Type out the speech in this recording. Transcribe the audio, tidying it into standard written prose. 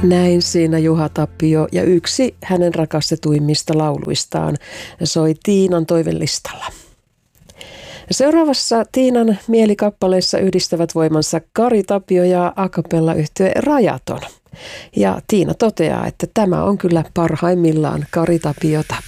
Näin siinä Juha Tapio ja yksi hänen rakastetuimmista lauluistaan soi Tiinan toivelistalla. Seuraavassa Tiinan mielikappaleessa yhdistävät voimansa Kari Tapio ja a cappella-yhtye Rajaton. Ja Tiina toteaa, että tämä on kyllä parhaimmillaan Kari Tapiota.